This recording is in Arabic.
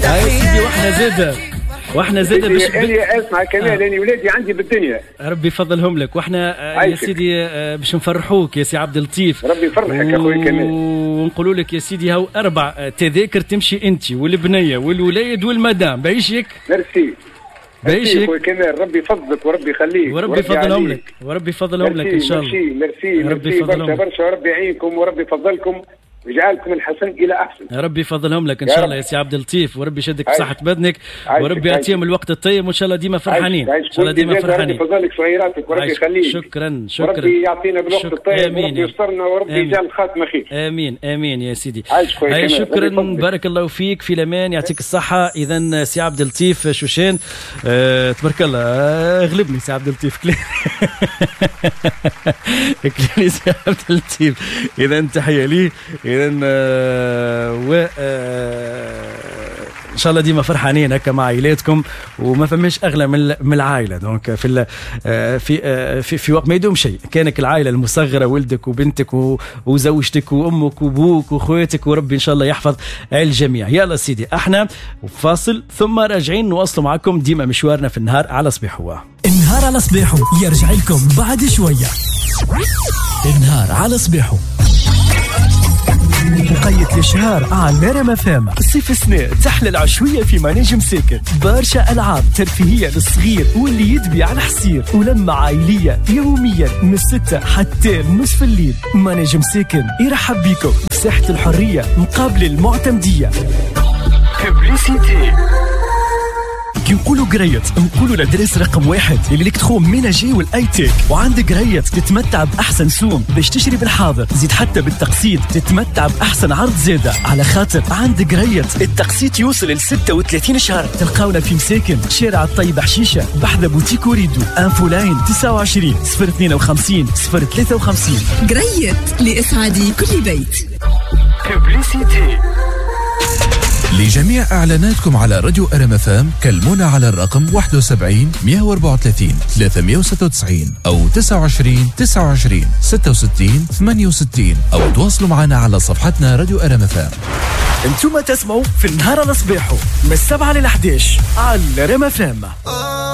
هاي سيدي واحنا زاده باش انا اسمع كمال انا ولادي عندي بالدنيا ربي يفضلهم لك. واحنا يا سيدي باش نفرحوك يا سي عبد اللطيف. ربي يفرحك يا خويا كمال. ونقولوا لك يا سيدي هاو 4 تذاكر تمشي انت والبنيه والولاد والمدام بايشك. ميرسي بايشك خويا كمال. ربي يفضلك وربي يخليك وربي يفضلهم لك وربي يفضلهم لك ان شاء الله. ميرسي ربي يفضلهم برشا وربي يعينكم وربي يفضلكم ويجعلكم الحسن الى احسن. ربي يفضلهم لك ان شاء الله يا سي عبد اللطيف. وربي يشدك بصحه بدنك وربي يعطيهم الوقت الطيب وان شاء الله ديما فرحانين. ان شاء الله ديما فرحانين. ربي يفضلك صغيراتك وربي يخليك. شكرا وربي يعطينا بالوقت الطيب وربي يسترنا وربي يجعل الخاتمه خير. امين يا سيدي. شكرا بارك الله فيك في الامان يعطيك الصحه. اذا سي عبد اللطيف شوشان تبارك الله غلبني سي عبد اللطيف كليني سي عبد اللطيف. اذا تحيه ليه. اذا ان شاء الله ديما فرحانين هكا مع عائلاتكم وما فماش اغلى من العائله. دونك في وقت ما يدوم شيء كانك العائله المصغره ولدك وبنتك وزوجتك وامك وابوك واخواتك وربي ان شاء الله يحفظ الجميع. يلا سيدي احنا فاصل ثم راجعين نواصلوا معكم ديما مشوارنا في النهار على صبيحو. النهار على صبيحو يرجع لكم بعد شويه. النهار على صبيحو مقيد الشهر على ريم اف ام. صيف سنة تحلى العشوية في مناجم ساكن. برشا ألعاب ترفيهية للصغير واللي يدبي على حسير ولمة عائلية يوميا من 6 حتى نصف الليل. مناجم ساكن يرحب بكم بساحة الحرية مقابل المعتمدية. ببليسيتي كي نقولوا قريت نقولوا لدرس رقم 1 الالكترون ميناجي والايتيك. وعندك قريت تتمتع باحسن سوم باش تشتري بالحاضر. زيد حتى بالتقسيط تتمتع باحسن عرض زاده على خاطر عندك قريت التقسيط يوصل ل 36 شهر. تلقاونا في مساكن شارع الطيب حشيشه بحذا بوتيك وريدو. انفو لاين 29 052 053. قريت لاسعاد كل بيت. ببليسيتي لجميع إعلاناتكم على راديو ريم اف ام كلمونا على الرقم 71 134 396 أو 29 29 66 68 أو تواصلوا معنا على صفحتنا راديو ريم اف ام. انتم تسمعوا في النهار على صباحو من 7 ل 11 على ريم اف ام.